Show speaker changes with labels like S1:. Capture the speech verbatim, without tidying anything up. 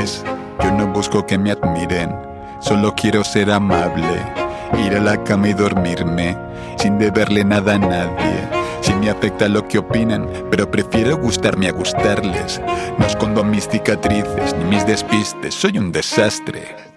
S1: Oyes, yo no busco que me admiren, solo quiero ser amable, ir a la cama y dormirme, sin deberle nada a nadie. Si me afecta lo que opinan, pero prefiero gustarme a gustarles. No escondo mis cicatrices ni mis despistes, soy un desastre.